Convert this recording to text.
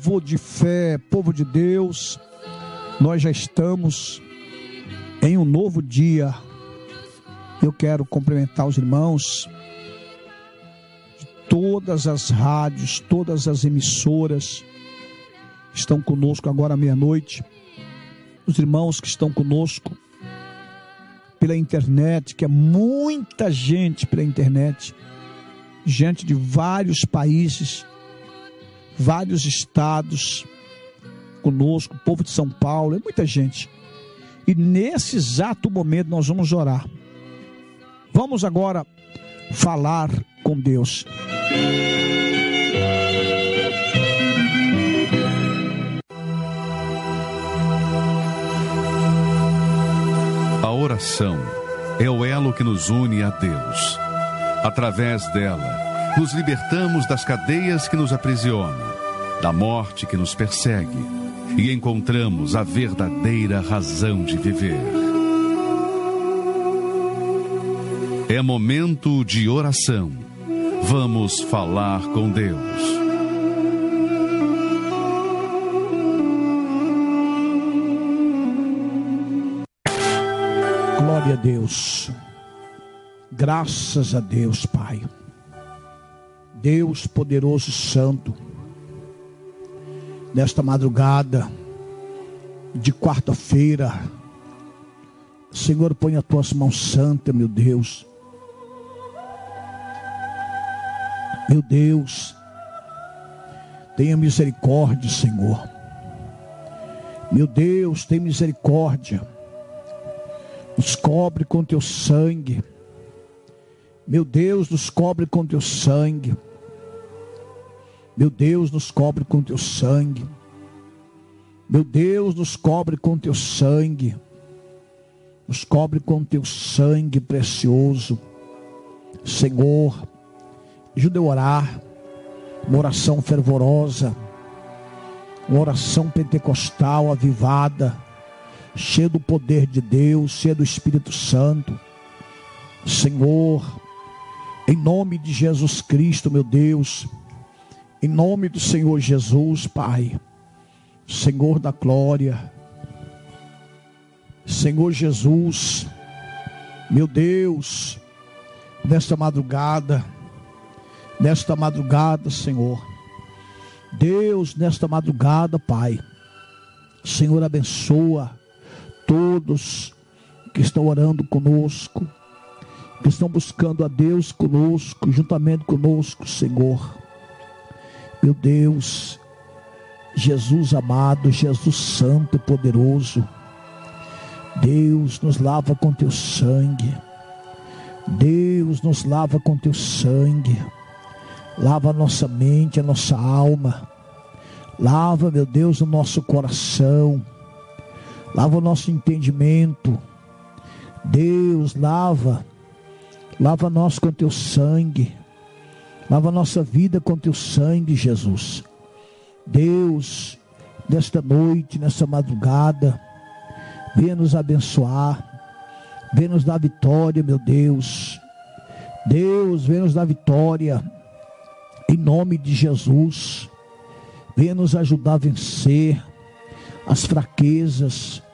Povo de fé, povo de Deus, nós já estamos em um novo dia. Eu quero cumprimentar os irmãos de todas as rádios, todas as emissoras estão conosco agora à meia-noite. Os irmãos que estão conosco pela internet, que é muita gente pela internet, gente de vários países, vários estados conosco, povo de São Paulo, é muita gente. E nesse exato momento nós vamos orar. Vamos agora falar com Deus. A oração é o elo que nos une a Deus. Através dela, nos libertamos das cadeias que nos aprisionam, da morte que nos persegue, e encontramos a verdadeira razão de viver. É momento de oração. Vamos falar com Deus. Glória a Deus. Graças a Deus, Pai. Deus poderoso e santo, nesta madrugada de quarta-feira, Senhor, põe as tuas mãos santas, meu Deus. Meu Deus, tenha misericórdia, Senhor. Meu Deus, tenha misericórdia. Nos cobre com teu sangue. Meu Deus, nos cobre com teu sangue. Meu Deus, nos cobre com teu sangue. Meu Deus, nos cobre com teu sangue. Nos cobre com teu sangue precioso. Senhor, ajuda eu a orar uma oração fervorosa, uma oração pentecostal avivada, cheia do poder de Deus, cheia do Espírito Santo. Senhor, em nome de Jesus Cristo, meu Deus, em nome do Senhor Jesus, Pai, Senhor da glória, Senhor Jesus, meu Deus, nesta madrugada, Senhor, Deus, nesta madrugada, Pai, Senhor, abençoa todos que estão orando conosco, que estão buscando a Deus conosco, juntamente conosco, Senhor. Meu Deus, Jesus amado, Jesus santo e poderoso, Deus, nos lava com teu sangue. Deus, nos lava com teu sangue. Lava a nossa mente, a nossa alma. Lava, meu Deus, o nosso coração. Lava o nosso entendimento. Deus, lava nós com teu sangue. Lava a nossa vida com teu sangue, Jesus. Deus, nesta noite, nessa madrugada, venha nos abençoar. Venha nos dar vitória, meu Deus. Deus, venha nos dar vitória. Em nome de Jesus. Venha nos ajudar a vencer as fraquezas,